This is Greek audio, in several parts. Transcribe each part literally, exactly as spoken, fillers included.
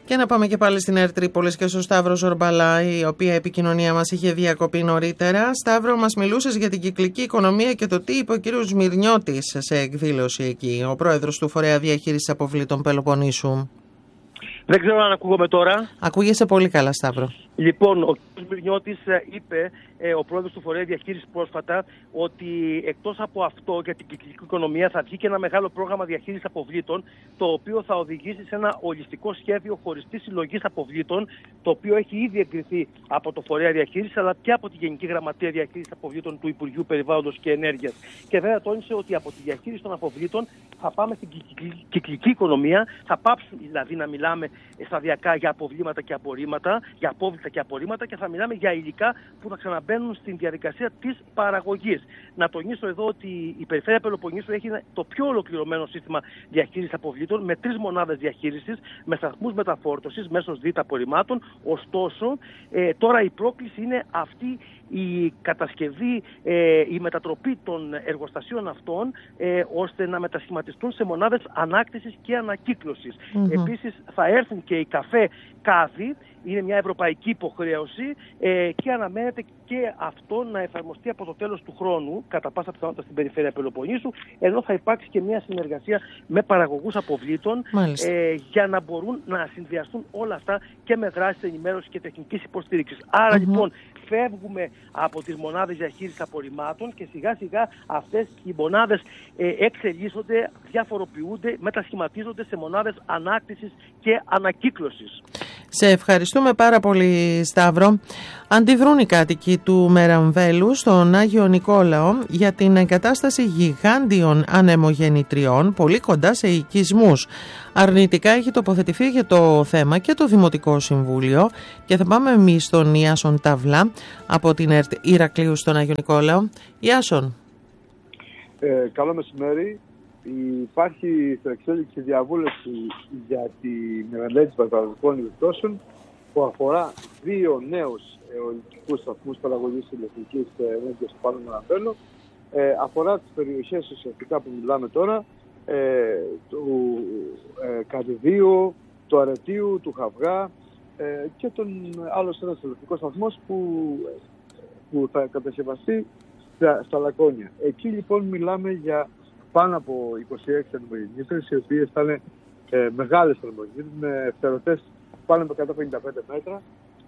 Και να πάμε και πάλι στην ΕΡΤ Τρίπολης και στο Σταύρο Ζορμπαλά, η οποία επικοινωνία μας είχε διακοπεί νωρίτερα. Σταύρο, μας μιλούσες για την κυκλική οικονομία και το τι είπε ο κύριος Σμυρνιώτης σε εκδήλωση εκεί, ο πρόεδρος του Φορέα Διαχείρισης Αποβλήτων Πελοποννήσου. Δεν ξέρω αν ακούγομαι τώρα. Ακούγεσαι πολύ καλά, Σταύρο. Λοιπόν, ο κ. Σμυρνιώτης είπε, ε, ο πρόεδρος του Φορέα Διαχείρισης πρόσφατα, ότι εκτός από αυτό για την κυκλική οικονομία θα βγει και ένα μεγάλο πρόγραμμα διαχείρισης αποβλήτων, το οποίο θα οδηγήσει σε ένα ολιστικό σχέδιο χωριστής συλλογής αποβλήτων, το οποίο έχει ήδη εγκριθεί από το Φορέα Διαχείρισης, αλλά και από τη Γενική Γραμματεία Διαχείρισης Αποβλήτων του Υπουργείου Περιβάλλοντος και Ενέργειας. Και βέβαια τόνισε ότι από τη διαχείριση των αποβλήτων θα πάμε στην κυκλική οικονομία, θα πάψουν δηλαδή να μιλάμε σταδιακά για αποβλήματα και απορρίμματα, για απόβλητα και απορρίμματα, και θα μιλάμε για υλικά που θα ξαναμπαίνουν στην διαδικασία της παραγωγής. Να τονίσω εδώ ότι η Περιφέρεια Πελοποννήσου έχει το πιο ολοκληρωμένο σύστημα διαχείρισης αποβλήτων, με τρεις μονάδες διαχείρισης, με σταθμούς μεταφόρτωσης, μέσω ΔΙΤ απορριμμάτων. Ωστόσο, ε, τώρα η πρόκληση είναι αυτή η κατασκευή, ε, η μετατροπή των εργοστασίων αυτών, ε, ώστε να μετασχηματιστούν σε μονάδες ανάκτησης και ανακύκλωσης. Mm-hmm. Επίσης θα έρθουν και οι καφέ κάδοι, είναι μια ευρωπαϊκή υποχρέωση, ε, και αναμένεται και αυτό να εφαρμοστεί από το τέλος του χρόνου, κατά πάσα πιθανότητα στην Περιφέρεια Πελοποννήσου, ενώ θα υπάρξει και μια συνεργασία με παραγωγούς αποβλήτων, ε, για να μπορούν να συνδυαστούν όλα αυτά και με δράσεις ενημέρωσης και τεχνικής υποστήριξης. Άρα mm-hmm. λοιπόν φεύγουμε από τις μονάδες διαχείρισης απορριμμάτων και σιγά σιγά αυτές οι μονάδες ε, εξελίσσονται, διαφοροποιούνται, μετασχηματίζονται σε μονάδες ανάκτησης και ανακύκλωσης. Σε ευχαριστούμε πάρα πολύ, Σταύρο. Αντιδρούν οι κάτοικοι του Μεραμβέλου στον Άγιο Νικόλαο για την εγκατάσταση γιγάντιων ανεμογεννητριών πολύ κοντά σε οικισμούς. Αρνητικά έχει τοποθετηθεί για το θέμα και το Δημοτικό Συμβούλιο, και θα πάμε εμείς στον Ιάσον Ταβλά από την ΕΡΤ Ηρακλείου στον Άγιο Νικόλαο. Ιάσον. Ε, καλό μεσημέρι. Υπάρχει στο εξέλιξη διαβούλευση για τη μελέτη περιβαλλοντικών επιπτώσεων που αφορά δύο νέους αιωλικούς σταθμούς παραγωγής ηλεκτρικής ενέργειας στο Πάνω Μεραμβέλο. Ε, αφορά τις περιοχές ουσιαστικά που μιλάμε τώρα, ε, του ε, Κατηδίου, του Αρετίου, του Χαβγά, ε, και τον άλλος ένας ηλεκτρικός σταθμός που, που θα κατασκευαστεί στα, στα Λακώνια. Εκεί λοιπόν μιλάμε για πάνω από είκοσι έξι ανεμογεννήτρες, οι οποίες θα είναι ε, μεγάλες ανεμογεννήτρες, με φτερωτές πάνω από εκατόν πενήντα πέντε μέτρα.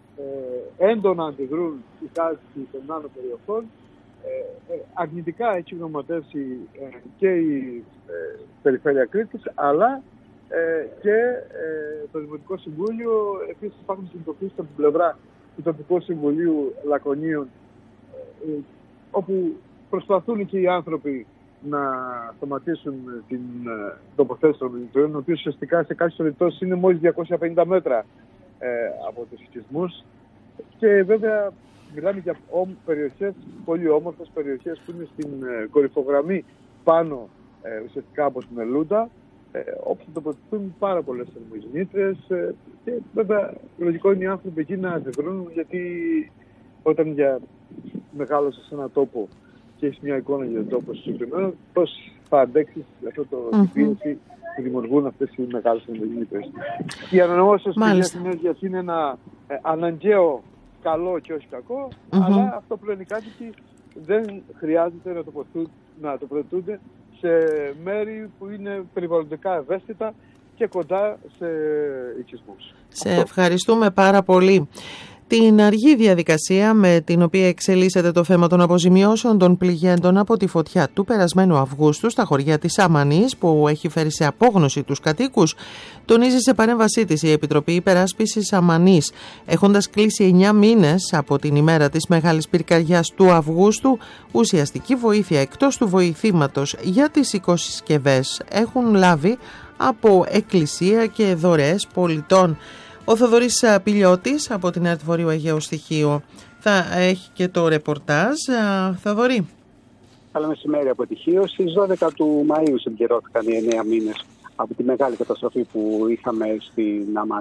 Ε, έντονα αντιδρούν οι κάτοικοι των άνω περιοχών. Ε, ε, αρνητικά έχει γνωματεύσει ε, και η ε, Περιφέρεια Κρήτης, αλλά ε, και ε, το Δημοτικό Συμβούλιο. Επίσης υπάρχουν συνειδητοποιήσεις από την πλευρά του Τοπικού Συμβουλίου Λακωνίων, ε, ε, όπου προσπαθούν και οι άνθρωποι να σταματήσουν την ε, τοποθέτηση των μηνυτρίων, οι οποίοι ουσιαστικά σε κάποιες περιπτώσεις είναι μόλις διακόσια πενήντα μέτρα ε, από τους οικισμούς. Και βέβαια μιλάμε για περιοχές, πολύ όμορφες περιοχές που είναι στην ε, κορυφογραμμή πάνω ε, ουσιαστικά από την Ελούντα, ε, όπου θα τοποθετηθούν πάρα πολλές ανεμογεννήτρες, ε, και βέβαια λογικό είναι οι άνθρωποι εκεί να αντιδρούν, γιατί όταν για μεγάλωσες σε ένα τόπο και έχει μια εικόνα για τον τόπο συγκεκριμένο, πώς θα αντέξεις αυτό το mm-hmm. πίεση που δημιουργούν αυτές οι μεγάλες ανεμογεννήτρες. Οι ανανεώσιμες πηγές ενέργειας είναι ένα ε, αναγκαίο καλό και όχι κακό, mm-hmm. αλλά αυτό που λένε οι κάτοικοι, δεν χρειάζεται να, να τοποθετούνται σε μέρη που είναι περιβαλλοντικά ευαίσθητα και κοντά σε οικισμούς. Σε αυτό. Ευχαριστούμε πάρα πολύ. Την αργή διαδικασία με την οποία εξελίσσεται το θέμα των αποζημιώσεων των πληγέντων από τη φωτιά του περασμένου Αυγούστου στα χωριά της Αμανής, που έχει φέρει σε απόγνωση τους κατοίκους, τονίζει σε παρέμβασή της η Επιτροπή Υπεράσπισης Αμανής. Έχοντας κλείσει εννιά μήνες από την ημέρα της μεγάλης πυρκαγιάς του Αυγούστου, ουσιαστική βοήθεια εκτός του βοηθήματος για τις οικοσυσκευές έχουν λάβει από εκκλησία και δωρεές πολιτών. Ο Θοδωρής Πηλιώτης από την ΕΡΤ Βορείου Αιγαίου Στοιχείου θα έχει και το ρεπορτάζ. Θοδωρή. Καλό μεσημέρι από Τυχείο. Στις δώδεκα του Μαΐου συμπληρώθηκαν οι εννέα μήνες από τη μεγάλη καταστροφή που είχαμε στην Αμανή.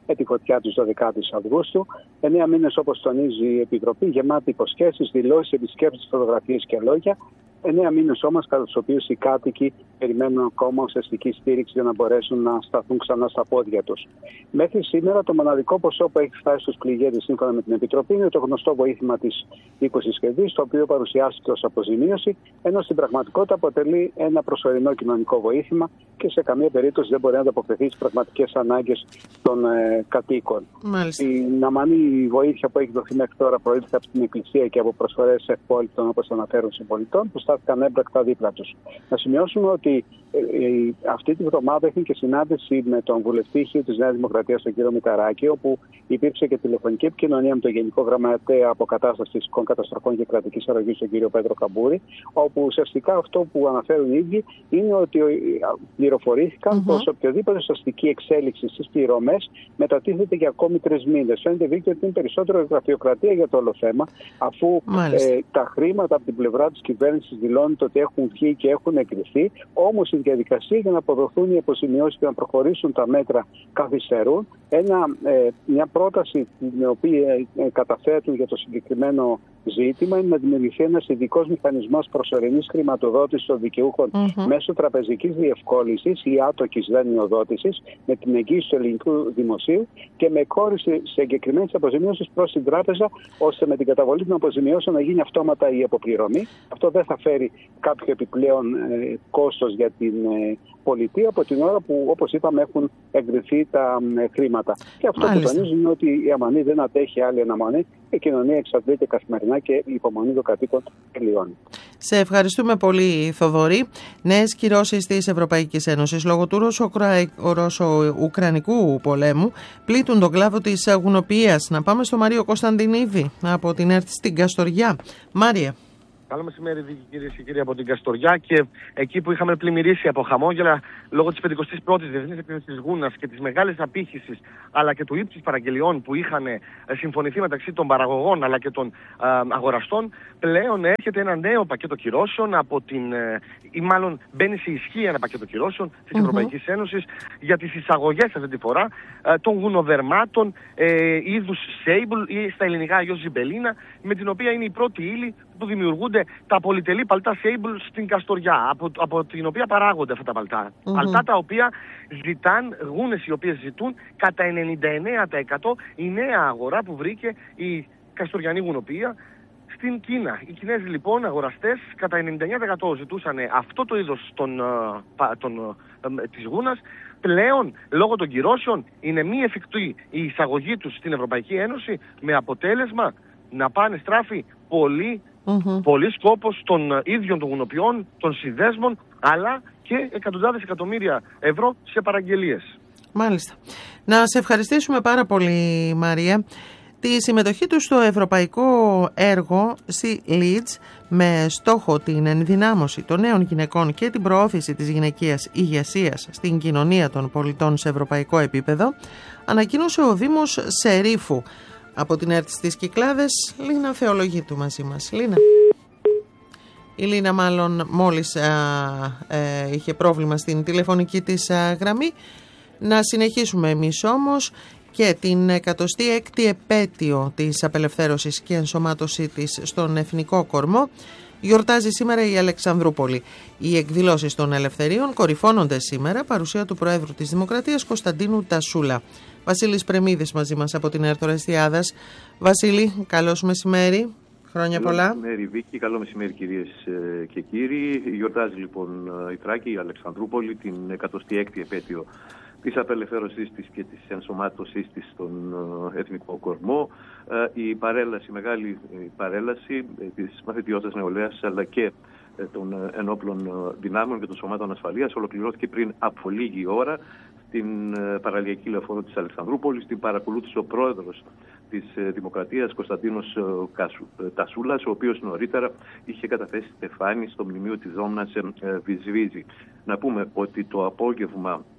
με τη φωτιά της δωδεκάτης Αυγούστου. Εννέα μήνες, όπως τονίζει η Επιτροπή, γεμάτη υποσχέσεις, δηλώσεις, επισκέψεις, φωτογραφίες και λόγια. Εννέα μήνες όμως, κατά τους οποίους οι κάτοικοι περιμένουν ακόμα ουσιαστική στήριξη για να μπορέσουν να σταθούν ξανά στα πόδια τους. Μέχρι σήμερα, το μοναδικό ποσό που έχει φτάσει στους πληγέντες, σύμφωνα με την Επιτροπή, είναι το γνωστό βοήθημα της είκοσι σχεδής, το οποίο παρουσιάστηκε ως αποζημίωση, ενώ στην πραγματικότητα αποτελεί ένα προσωρινό κοινωνικό βοήθημα και σε καμία περίπτωση δεν μπορεί να ανταποκριθεί στις πραγματικές ανάγκες των ε, κατοίκων. Μάλιστα. Η ναμανή βοήθεια που έχει δοθεί μέχρι τώρα προήλθε από την Εκκλησία και από προσφορές ευπόλυτων, όπως αναφέρουν, συμπολιτών, που στάθηκαν έμπρακτα δίπλα τους. Να σημειώσουμε ότι ε, ε, αυτή τη βδομάδα έχει και συνάντηση με τον βουλευτή της Νέας Δημοκρατίας, τον κύριο Μηταράκη, όπου υπήρξε και τηλεφωνική επικοινωνία με τον Γενικό Γραμματέα Αποκατάστασης Φυσικών Καταστροφών και Κρατικής Αρρωγής, τον κύριο Πέτρο Καμπούρη, όπου ουσιαστικά αυτό που αναφέρουν οι ίδιοι είναι ότι πληροφορήθηκαν mm-hmm. πως οποιοδήποτε ουσιαστική εξέλιξη στις πληρωμές μετατίθεται για ακόμη τρεις μήνες. Φαίνεται δίκαιο ότι είναι περισσότερο γραφειοκρατία για το όλο θέμα, αφού ε, τα χρήματα από την πλευρά της κυβέρνησης δηλώνεται ότι έχουν βγει και έχουν εγκριθεί, όμως η διαδικασία για να αποδοθούν οι αποζημιώσεις και να προχωρήσουν τα μέτρα καθυστερούν. Ένα, ε, μια πρόταση την οποία ε, καταθέτουν για το συγκεκριμένο ζήτημα είναι να δημιουργηθεί ένας ειδικός μηχανισμός προσωρινής χρηματοδότησης των δικαιούχων mm-hmm. μέσω τραπεζικής διευκόλυνσης ή άτοκης δανειοδότησης με την εγγύηση του ελληνικού δημοσίου και με κόρηση σε εγκεκριμένες αποζημιώσεις προς την τράπεζα, ώστε με την καταβολή των αποζημιώσεων να γίνει αυτόματα η αποπληρωμή. Αυτό δεν θα φέρει κάποιο επιπλέον ε, κόστος για την ε, πολιτεία από την ώρα που, όπως είπαμε, έχουν εγκριθεί τα ε, χρήματα. Και αυτό Μάλιστα. που τονίζουν είναι ότι η Αμανή δεν αντέχει άλλη αναμονή, η κοινωνία εξαντλείται καθημερινά και η υπομονή των κατοίκων τελειώνει. Σε ευχαριστούμε πολύ, Θοδωρή. Νέες κυρώσεις της Ευρωπαϊκής Ένωσης λόγω του Ρώσο-Ουκρανικού πολέμου πλήττουν τον κλάδο της γουνοποιίας. Να πάμε στο Μάριο Κωνσταντινίδη από την ΕΡΤ στην Καστοριά. Μάρια. Καλό μεσημέρι, κυρίες και κύριοι, από την Καστοριά. Και εκεί που είχαμε πλημμυρίσει από χαμόγελα λόγω της πενηκοστής πρώτης Διεθνής Εκδήλωσης της Γούνας και της μεγάλης απήχησης αλλά και του ύψους παραγγελιών που είχαν συμφωνηθεί μεταξύ των παραγωγών αλλά και των α, αγοραστών, πλέον έρχεται ένα νέο πακέτο κυρώσεων από την. ή μάλλον μπαίνει σε ισχύ ένα πακέτο κυρώσεων της mm-hmm. Ευρωπαϊκής Ένωσης για τις εισαγωγές αυτή τη φορά α, των γουνοδερμάτων ε, είδους Sable ή στα ελληνικά αλλιώς Ζιμπελίνα, με την οποία είναι η πρώτη ύλη που δημιουργούνται τα πολυτελή παλτά Sable στην Καστοριά, από, από την οποία παράγονται αυτά τα παλτά. Mm-hmm. Παλτά τα οποία ζητάν, γούνες οι οποίες ζητούν κατά ενενήντα εννέα τοις εκατό η νέα αγορά που βρήκε η καστοριανή γουνοποιία στην Κίνα. Οι Κινέζοι λοιπόν αγοραστές κατά ενενήντα εννέα τοις εκατό ζητούσαν αυτό το είδος των, των, της γούνας. Πλέον, λόγω των κυρώσεων, είναι μη εφικτή η εισαγωγή τους στην Ευρωπαϊκή Ένωση, με αποτέλεσμα να πάνε στράφη πολύ, mm-hmm. πολύ σκόπος των ίδιων των γουνοποιών, των συνδέσμων, αλλά και εκατοντάδες εκατομμύρια ευρώ σε παραγγελίες. Μάλιστα. Να σε ευχαριστήσουμε πάρα πολύ, Μαρία. Τη συμμετοχή του στο ευρωπαϊκό έργο Sea Leads με στόχο την ενδυνάμωση των νέων γυναικών και την προώθηση της γυναικείας ηγεσίας στην κοινωνία των πολιτών σε ευρωπαϊκό επίπεδο, ανακοίνωσε ο Δήμος Σερίφου. Από την ΕΡΤ στις Κυκλάδες, Λίνα Θεολογίτου μαζί μας. Λίνα. Η Λίνα μάλλον μόλις α, ε, είχε πρόβλημα στην τηλεφωνική της α, γραμμή. Να συνεχίσουμε εμείς όμως και την εκατοστή έκτη επέτειο της απελευθέρωσης και ενσωμάτωσή της στον Εθνικό Κορμό γιορτάζει σήμερα η Αλεξανδρούπολη. Οι εκδηλώσεις των ελευθερίων κορυφώνονται σήμερα, παρουσία του Προέδρου της Δημοκρατίας Κωνσταντίνου Τασούλα. Βασίλης Πρεμίδης μαζί μας από την ΕΡΤ Ορεστιάδας. Βασίλη, καλώς μεσημέρι. Χρόνια καλό πολλά. Καλό μεσημέρι Βίκη, καλό μεσημέρι κυρίες και κύριοι. Γιορτάζει λοιπόν η Θράκη, η Αλεξανδρούπολη, την εκατοστή έκτη επέτειο της απελευθέρωσής της και της ενσωμάτωσής της στον Εθνικό Κορμό. Η παρέλαση, η μεγάλη παρέλαση της μαθητιώτας νεολαίας αλλά και των ενόπλων δυνάμεων και των σωμάτων ασφαλείας ολοκληρώθηκε πριν από λίγη ώρα στην παραλιακή λεωφόρο της Αλεξανδρούπολης. Την παρακολούθησε ο πρόεδρος της Δημοκρατίας Κωνσταντίνος Τασούλας, ο οποίος νωρίτερα είχε καταθέσει στεφάνι στο μνημείο της Δόμνας Βυζβίζη. Να πούμε ότι το απόγευμα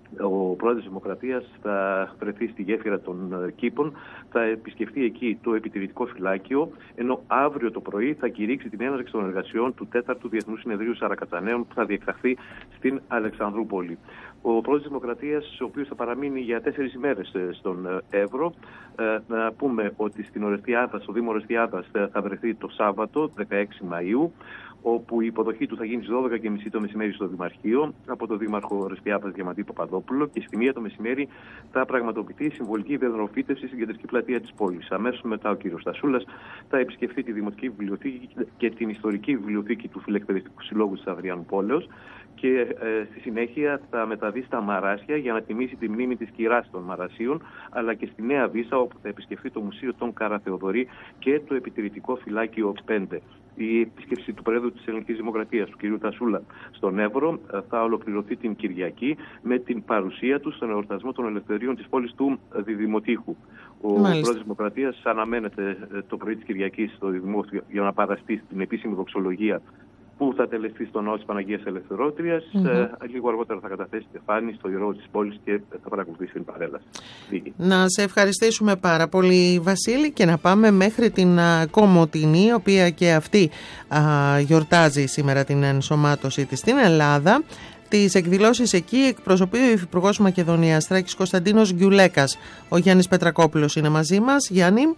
ο πρόεδρος της Δημοκρατίας θα βρεθεί στη γέφυρα των Κήπων, θα επισκεφτεί εκεί το επιτηρητικό φυλάκιο, ενώ αύριο το πρωί θα κηρύξει την έναρξη των εργασιών του τέταρτου Διεθνούς Συνεδρίου Σαρακατσανέων που θα διεξαχθεί στην Αλεξανδρούπολη. Ο πρόεδρος της Δημοκρατίας, ο οποίος θα παραμείνει για τέσσερις ημέρες στον Εύρο, να πούμε ότι στην Ορεστιάδα, στο Δήμο Ορεστιάδας θα βρεθεί το Σάββατο, δεκαέξι Μαΐου, όπου η υποδοχή του θα γίνει στις δώδεκα και μισή το μεσημέρι στο Δημαρχείο από τον Δήμαρχο Ορεστιάδας Διαμαντή Παπαδόπουλο και στη μία το μεσημέρι θα πραγματοποιηθεί η συμβολική ιδεοδροφήτευση στην κεντρική πλατεία της πόλης. Αμέσως μετά ο κ. Στασούλας θα επισκεφθεί τη Δημοτική Βιβλιοθήκη και την Ιστορική Βιβλιοθήκη του Φιλελευθεριστικού Συλλόγου της Αδριάνου Πόλεως και ε, στη συνέχεια θα μεταβεί στα Μαράσια για να τιμήσει τη μνήμη της κυράς των Μαρασίων, αλλά και στη Νέα Βύσσα, όπου θα επισκεφθεί το Μουσείο των Καραθεοδωρή και το Επιτηρητικό Φυλάκιο πέντε. Η επίσκεψη του Προέδρου της Ελληνικής Δημοκρατίας, του κ. Τασούλα, στον Εύρο θα ολοκληρωθεί την Κυριακή με την παρουσία του στον εορτασμό των ελευθεριών της πόλης του Διδημοτήχου. Ο Πρόεδρος της Δημοκρατίας αναμένεται το πρωί της Κυριακής στο Διδημοτήχου για να παραστεί στην επίσημη δοξολογία που θα τελεστεί στο ναό της Παναγίας Ελευθερώτριας. Mm-hmm. Ε, λίγο αργότερα θα καταθέσει στεφάνι στο ιερό της πόλης και θα παρακολουθήσει την παρέλαση. Να σε ευχαριστήσουμε πάρα πολύ, Βασίλη, και να πάμε μέχρι την α, Κομοτηνή, η οποία και αυτή α, γιορτάζει σήμερα την ενσωμάτωσή της στην Ελλάδα. Τις εκδηλώσεις εκεί εκπροσωπεί ο Υφυπουργός Μακεδονίας Θράκης Κωνσταντίνος Γκιουλέκας. Ο Γιάννης Πετρακόπουλος είναι μαζί μας. Γιάννη.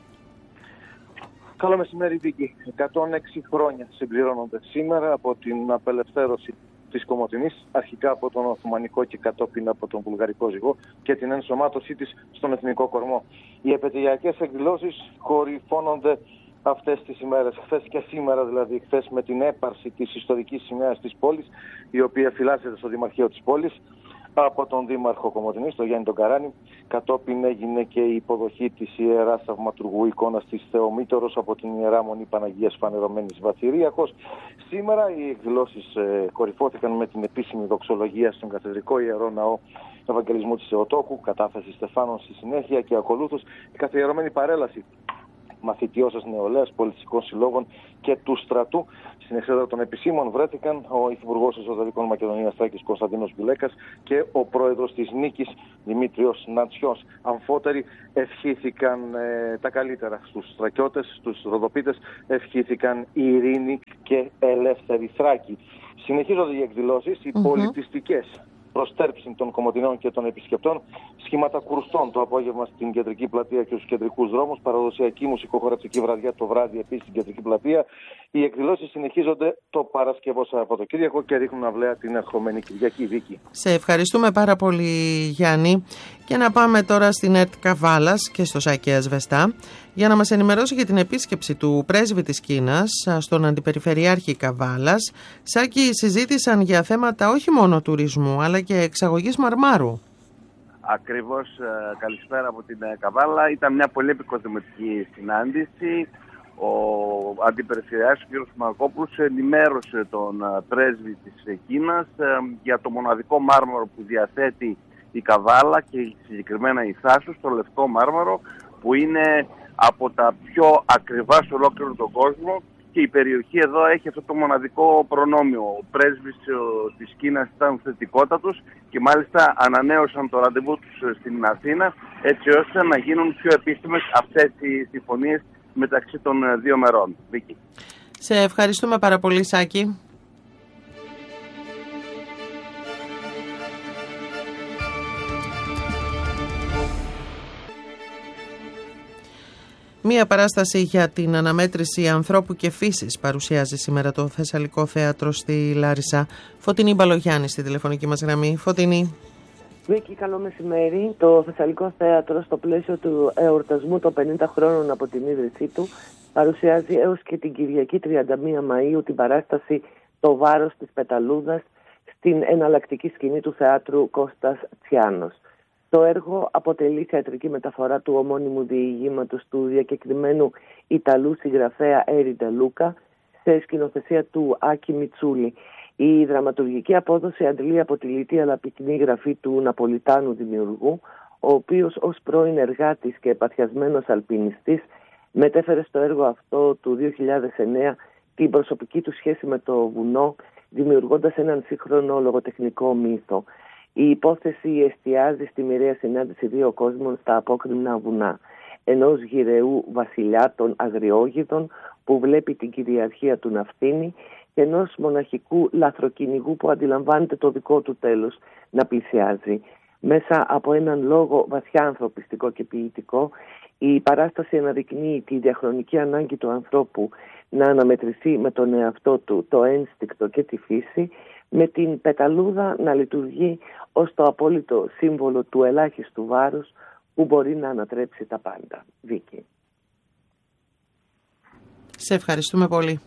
Καλό μεσημέρι, Βίκη. εκατόν έξι χρόνια συμπληρώνονται σήμερα από την απελευθέρωση της Κομοτηνής, αρχικά από τον Οθωμανικό και κατόπιν από τον Βουλγαρικό ζυγό και την ενσωμάτωσή της στον εθνικό κορμό. Οι επαιτειακές εκδηλώσεις κορυφώνονται αυτές τις ημέρες, χθες και σήμερα δηλαδή, χθες με την έπαρση της ιστορικής σημαίας της πόλης, η οποία φυλάσσεται στο Δημαρχείο της πόλης από τον Δήμαρχο Κομοτηνής, τον Γιάννη τον Καράνη. Κατόπιν έγινε και η υποδοχή της Ιεράς Θαυματουργού εικόνας της Θεομήτωρος από την Ιερά Μονή Παναγίας Φανερωμένης Βαθυρίακος. Σήμερα οι εκδηλώσεις ε, κορυφώθηκαν με την επίσημη δοξολογία στον Καθεδρικό Ιερό Ναό Ευαγγελισμού της Θεοτόκου, κατάθεση στεφάνων στη συνέχεια και ακολούθως η καθιερωμένη παρέλαση μαθητιώσεως νεολαίας, πολιτιστικών συλλόγων και του στρατού. Στην εξέδρα των επισήμων βρέθηκαν ο Υφυπουργός Εσωτερικών Μακεδονίας Θράκης Κωνσταντίνος Γκιουλέκας και ο Πρόεδρος της Νίκης Δημήτριος Νατσιός. Αμφότεροι ευχήθηκαν ε, τα καλύτερα στους Θρακιώτες, στους Ροδοπίτες, ευχήθηκαν η ειρήνη και ελεύθερη Θράκη. Συνεχίζονται οι εκδηλώσεις, οι mm-hmm. πολιτιστικές προστέρψη των Κομοτηνών και των επισκεπτών, σχήματα κουρστών το απόγευμα στην κεντρική πλατεία και στους κεντρικούς δρόμους, παραδοσιακή μουσικοχωρατική βραδιά το βράδυ επίσης στην κεντρική πλατεία. Οι εκδηλώσεις συνεχίζονται το Παρασκευό Σαββατοκύριακο και ρίχνουν αυλαία την ερχομένη Κυριακή, Βίκη. Σε ευχαριστούμε πάρα πολύ, Γιάννη. Και να πάμε τώρα στην ΕΡΤ Καβάλας και στο Σάκη Ασβεστά για να μας ενημερώσει για την επίσκεψη του πρέσβη της Κίνας στον Αντιπεριφερειάρχη Καβάλας. Σάκη, συζήτησαν για θέματα όχι μόνο τουρισμού αλλά και εξαγωγής μαρμάρου. Ακριβώς, καλησπέρα από την Καβάλα. Ήταν μια πολύ επικοδομητική συνάντηση. Ο Αντιπεριφερειάρχης κ. Μαρκόπουλος ενημέρωσε τον πρέσβη της Κίνας για το μοναδικό μάρμαρο που διαθέτει η Καβάλα και συγκεκριμένα η Θάσος, το λευκό μάρμαρο, που είναι από τα πιο ακριβά σε ολόκληρο τον κόσμο και η περιοχή εδώ έχει αυτό το μοναδικό προνόμιο. Ο πρέσβης της Κίνας ήταν θετικότατος και μάλιστα ανανέωσαν το ραντεβού τους στην Αθήνα έτσι ώστε να γίνουν πιο επίσημες αυτές οι συμφωνίες μεταξύ των δύο μερών. Βίκη. Σε ευχαριστούμε πάρα πολύ, Σάκη. Μία παράσταση για την αναμέτρηση ανθρώπου και φύσης παρουσιάζει σήμερα το Θεσσαλικό Θέατρο στη Λάρισα. Φωτεινή Μπαλογιάννη στη τηλεφωνική μας γραμμή. Φωτεινή. Βίκη, καλό μεσημέρι. Το Θεσσαλικό Θέατρο, στο πλαίσιο του εορτασμού των πενήντα χρόνων από την ίδρυσή του, παρουσιάζει έως και την Κυριακή τριάντα μία Μαΐου την παράσταση «Το βάρος της πεταλούδας» στην εναλλακτική σκηνή του θεάτρου Κώστας Τσιάνος. Το έργο αποτελεί θεατρική μεταφορά του ομώνυμου διηγήματος του διακεκριμένου Ιταλού συγγραφέα Έρι ντε Λούκα σε σκηνοθεσία του Άκη Μιτσούλη. Η δραματουργική απόδοση αντλεί από τη λιτή αλλά πυκνή γραφή του Ναπολιτάνου δημιουργού, ο οποίος ως πρώην εργάτης και παθιασμένος αλπινιστής μετέφερε στο έργο αυτό του δύο χιλιάδες εννέα την προσωπική του σχέση με το βουνό, δημιουργώντας έναν σύγχρονο λογοτεχνικό μύθο. Η υπόθεση εστιάζει στη μοιραία συνάντηση δύο κόσμων στα απόκρημνα βουνά. Ενός γυρεού βασιλιά των Αγριόγιδων που βλέπει την κυριαρχία του να φθήνει και ενός μοναχικού λαθροκυνηγού που αντιλαμβάνεται το δικό του τέλος να πλησιάζει. Μέσα από έναν λόγο βαθιά ανθρωπιστικό και ποιητικό, η παράσταση αναδεικνύει τη διαχρονική ανάγκη του ανθρώπου να αναμετρηθεί με τον εαυτό του, το ένστικτο και τη φύση, με την πεταλούδα να λειτουργεί ως το απόλυτο σύμβολο του ελάχιστου βάρους που μπορεί να ανατρέψει τα πάντα. Βίκη. Σε ευχαριστούμε πολύ.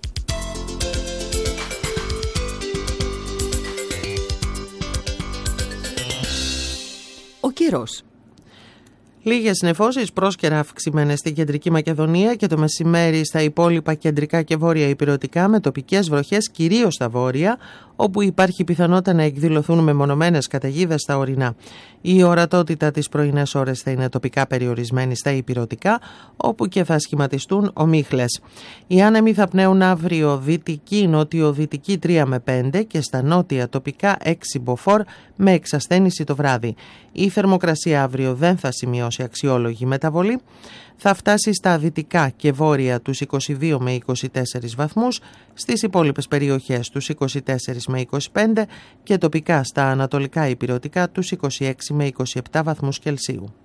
Ο καιρός. Λίγες νεφώσεις πρόσκαιρα αυξημένες στην Κεντρική Μακεδονία και το μεσημέρι στα υπόλοιπα κεντρικά και βόρεια ηπειρωτικά, με τοπικές βροχές κυρίως στα βόρεια, όπου υπάρχει πιθανότητα να εκδηλωθούν μεμονωμένες καταιγίδες στα ορεινά. Η ορατότητα τις πρωινές ώρες θα είναι τοπικά περιορισμένη στα ηπειρωτικά, όπου και θα σχηματιστούν ομίχλες. Οι άνεμοι θα πνέουν αύριο δυτική, νότιο-δυτική τρία με πέντε και στα νότια τοπικά έξι μποφόρ με εξασθένηση το βράδυ. Η θερμοκρασία αύριο δεν θα σημειώσει αξιόλογη μεταβολή. Θα φτάσει στα δυτικά και βόρεια τους είκοσι δύο με είκοσι τέσσερις βαθμούς, στις υπόλοιπες περιοχές τους είκοσι τέσσερα με είκοσι πέντε και τοπικά στα ανατολικά ηπειρωτικά τους είκοσι έξι με είκοσι επτά βαθμούς Κελσίου.